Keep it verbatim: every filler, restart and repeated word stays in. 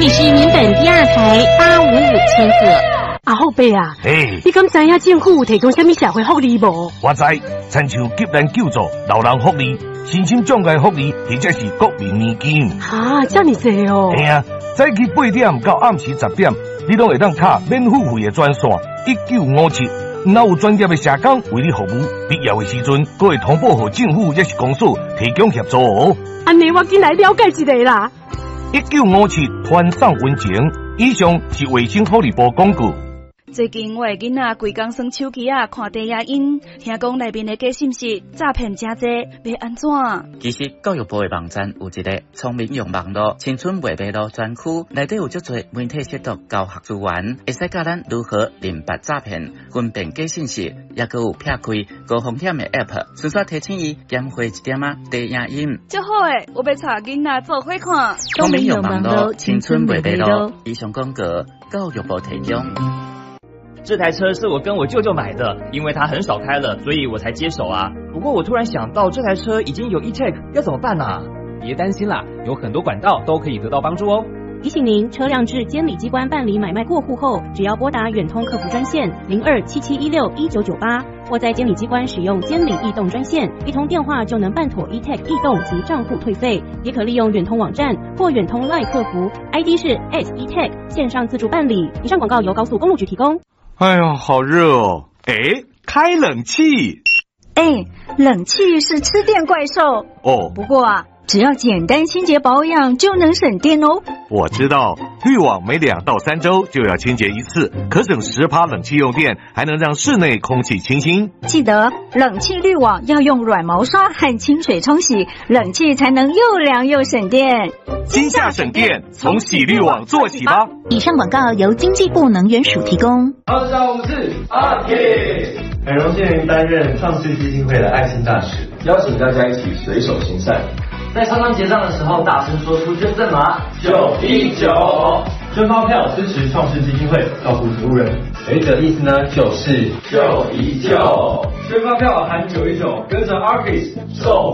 里是原本第二台八五五千赫。 阿后辈啊， 嘿， 你敢知影政府有提供什么社会福利无？ 我知，亲像急难救助、老人福利、身心障碍福利，或者是国民年金。 啊，这么多哦！ 嘿啊，早起八点到暗时十点，你拢会当卡免付费的专线一九五七，若有专业的社工为你服务，必要的时阵，阁会通报给政府也是公所提供协助哦。 安尼我进来了解一下啦。 一九五七团上温情，以上是卫生福利部广告。 最近我的囡仔规工耍手机啊，看低影音，听讲内面的假信息诈骗真多，要安怎？ 其实教育部的网站有一个聪明用网络青春未迷路专区，内底有足多媒体识读教学资源，会使教咱如何明白诈骗、分辨假信息，也佮有撇开高风险的 App， 顺续提醒伊减花一点啊低影音。 真好诶，我要带囡仔做伙看。 聪明用网络青春未迷路，以上广告教育部提供。 这台车是我跟我舅舅买的，因为他很少开了，所以我才接手啊。不过我突然想到，这台车已经有 e-tag， 要怎么办啊？ 别担心啦，有很多管道都可以得到帮助哦。 提醒您，车辆至监理机关办理买卖过户后，只要拨打远通客服专线零二七七一六一九九八，或在监理机关使用监理异动专线，一通电话就能办妥 e-tag 异动及账户退费。也可利用远通网站或远通 LINE 客服 ，I D 是 S e-tag 线上自助办理。以上广告由高速公路局提供。 哎呀，好热哦！哎，开冷气。 哎，冷气是吃电怪兽哦。 不过啊，只要简单清洁保养就能省电哦。 我知道，滤网每两到三周就要清洁一次，可省十趴冷气用电，还能让室内空气清新。 记得冷气滤网要用软毛刷和清水冲洗，冷气才能又凉又省电。 今夏省电，从洗滤网做起吧。 以上广告由经济部能源署提供。 大家好，我们是阿铁，很荣幸担任创世基金会的爱心大使，邀请大家一起随手行善。在商场结账的时候，大声说出捐赠码九一九，捐发票支持创世基金会，照顾植物人。有一个意思呢，就是九一九，捐发票喊九一九，跟着 Arcus 守